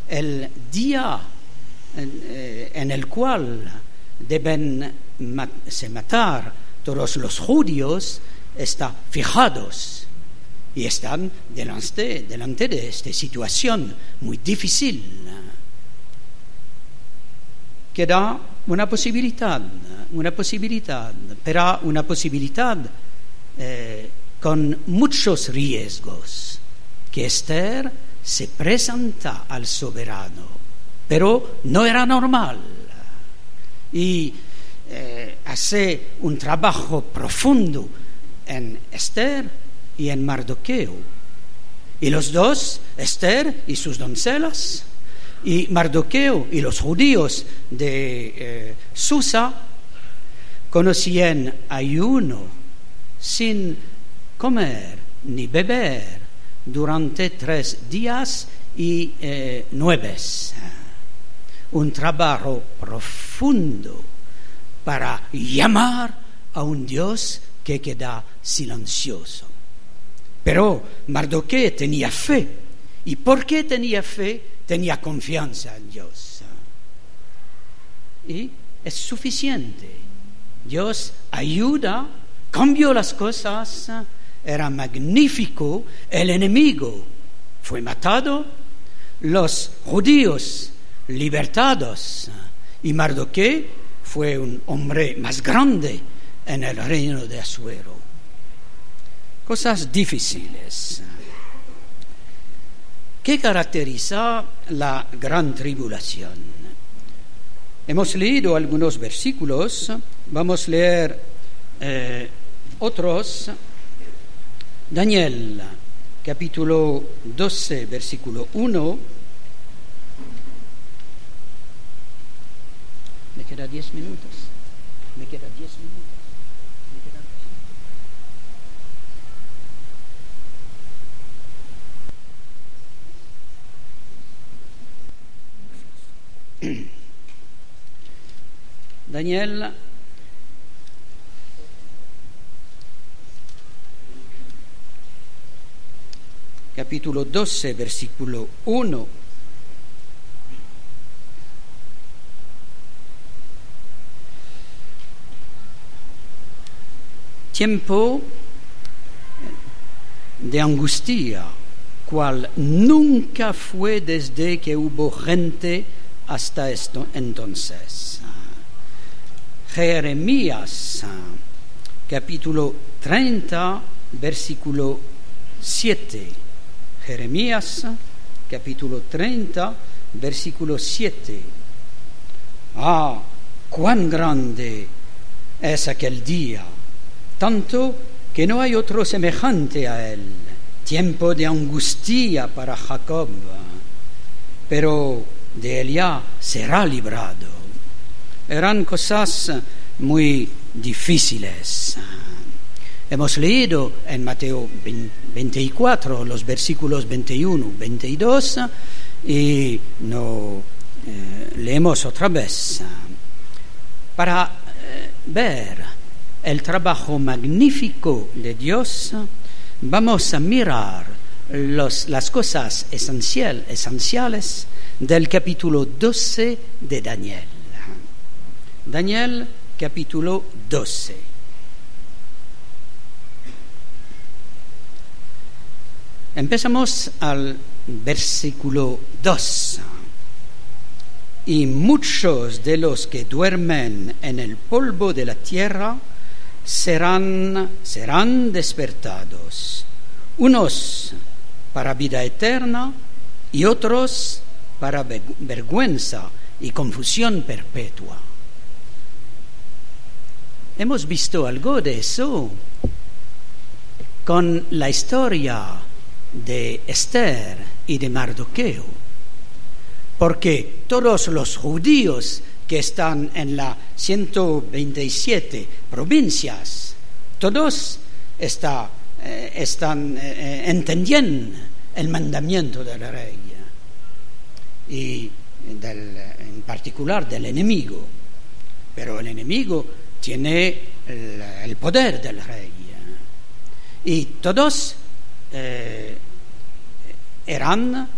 el día en el cual deben matar todos los judíos está fijados y están delante de esta situación muy difícil. Queda una posibilidad, pero una posibilidad con muchos riesgos, que Esther se presenta al soberano, pero no era normal, y hace un trabajo profundo en Esther y en Mardoqueo, y los dos, Esther y sus doncellas, y Mardoqueo y los judíos de Susa, conocían ayuno sin comer ni beber durante 3 días y 9. Un trabajo profundo para llamar a un Dios que queda silencioso. Pero Mardoqueo tenía fe. ¿Y por qué tenía fe? Tenía confianza en Dios. Y es suficiente. Dios ayuda, cambió las cosas, era magnífico. El enemigo fue matado, los judíos libertados, y Mardoqueo fue un hombre más grande en el reino de Asuero. Cosas difíciles. ¿Qué caracteriza la gran tribulación? Hemos leído algunos versículos, vamos a leer otros. Daniel, capítulo 12, versículo 1. Me queda 10 minutos. Daniel capítulo 12, versículo 1. Tiempo de angustia, cual nunca fue desde que hubo gente hasta entonces. Jeremías, capítulo 30, versículo 7. Jeremías, capítulo 30, versículo 7. Ah, cuán grande es aquel día, tanto que no hay otro semejante a él. Tiempo de angustia para Jacob, pero de él ya será librado. Eran cosas muy difíciles. Hemos leído en Mateo 24 los versículos 21, 22 y no leemos otra vez. Para ver el trabajo magnífico de Dios, vamos a mirar las cosas esenciales del capítulo 12 de Daniel. Daniel, capítulo 12. Empezamos al versículo 2. Y muchos de los que duermen en el polvo de la tierra serán despertados, unos para vida eterna y otros para vergüenza y confusión perpetua. Hemos visto algo de eso con la historia de Esther y de Mardoqueo, porque todos los judíos que están en las 127 provincias, todos están entendiendo el mandamiento del rey y en particular del enemigo, pero el enemigo tiene el poder del rey y todos eran